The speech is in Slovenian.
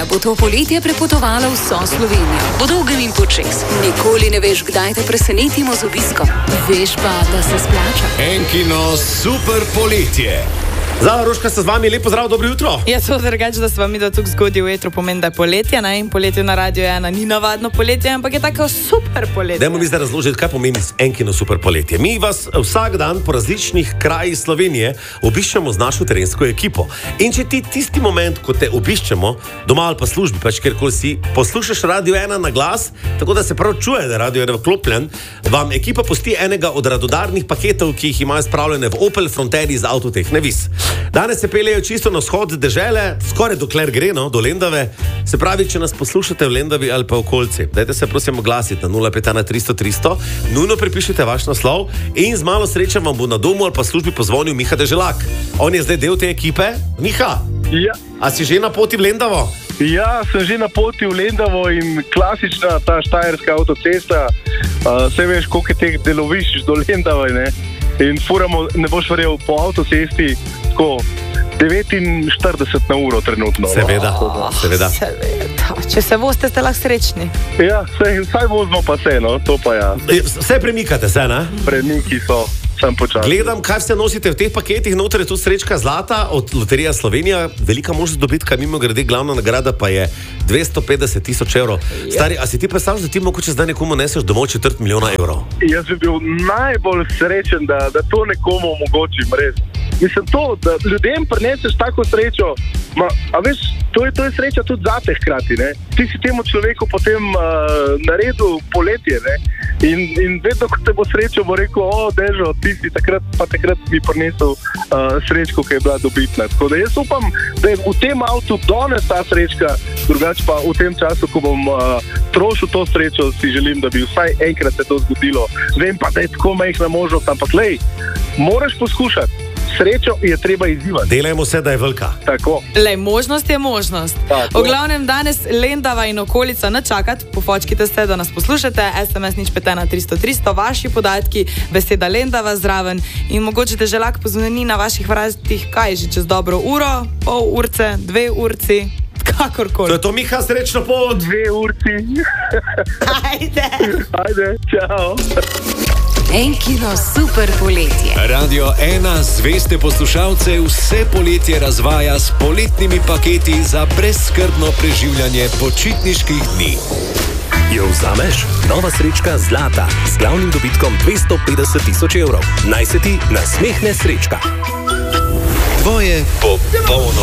da bo to poletje prepotovalo vso Slovenijo. Po dolgem in počez. Nikoli ne veš, kdaj te presenetimo z obiskom. Veš pa, da se splača. Enkino super poletje. Zala Roška, se z vami, lepo zdrav, dobro jutro. Ja, to drugače, da se vam da tukaj zgodi v etru, pomeni, da je poletje, ne? In poletje na Radio 1 ni navadno poletje, ampak je tako super poletje. Dajmo mi zdaj razložiti, kaj pomeni Enkino super poletje. Mi vas vsak dan po različnih krajih Slovenije obiščemo z našo terensko ekipo. In če ti tisti moment, ko te obiščemo, doma ali pa službi, pač kjerkoli si, poslušaš Radio 1 na glas, tako da se prav čuje, da je Radio 1 vklopljen, vam ekipa pusti enega od radodarnih paketov, ki jih imajo spravljene v Opel Fronteri z Avtotehne Vis. Danes se peljejo čisto na vzhod dežele, skoraj dokler gre, no, do Lendave. Se pravi, če nas poslušate v Lendavi ali pa v okolici, dajte se prosim oglasiti na 051 300 300, nujno pripišite vaš naslov in z malo sreče vam bo na domu ali pa službi pozvonil Miha Deželak. On je zdaj del te ekipe. Miha, Ja, a si že na poti v Lendavo? ja, sem že na poti v Lendavo in klasična ta štajerska avtocesta. Saj veš, koliko je teh delovišč do Lendave, ne? In furamo, ne boš verjel, po avtocesti tako 49 na uro trenutno. Seveda, seveda. Če se vozite, ste lahko srečni. Ja, saj vozimo pa se, no, to pa ja. Vse premikate se, ne? Premiki so, sem počasno. Gledam, kaj vse nosite v teh paketih, noter je tu srečka zlata od Loterija Slovenija, velika možnost dobitka, mimo grede, glavna nagrada pa je 250 000 evrov. Stari, a si ti predstavljaš, da ti mogoče zdaj nekomu neseš domov 250 000 evrov? Jaz bi bil najbolj srečen, da to nekomu omogočim, res. Mislim to, da ljudem prineseš tako srečo, a veš, to je sreča tudi zate hkrati, ne. Ti si temu človeku potem naredil poletje, ne. In vedno, ko te bo srečo, bo rekel, Dežo, ti si takrat mi prinesel srečko, ki je bila dobitna. Tako da jaz upam, da je v tem avtu danes ta srečka, drugače pa v tem času, ko bom trošil to srečo, si želim, da bi vsaj enkrat se to zgodilo. Vem pa, da je tako majhna možnost, ampak lej, moraš poskušati. Srečo je treba izzivati. Delajmo vse, da je velika. Tako. Lej, možnost je možnost. Tako. V glavnem danes Lendava in okolica ne čakati, pofočkite se, da nas poslušate, SMS 051 300 300, vaši podatki, beseda Lendava zraven in mogoče Deželak pozvoni na vaših vratih, kaj že čez dobro uro, pol urce, 2 urci, kakorkoli. To je to, Miha, srečno pot! 2 urci. Ajde, čao. Enkino super poletje. Radio 1 zveste poslušalce vse poletje razvaja s poletnimi paketi za brezskrbno preživljanje počitniških dni. Jo vzameš? Nova srečka Zlata z glavnim dobitkom 250 000 evrov. Naj se ti nasmehne srečka. Tvoje popolno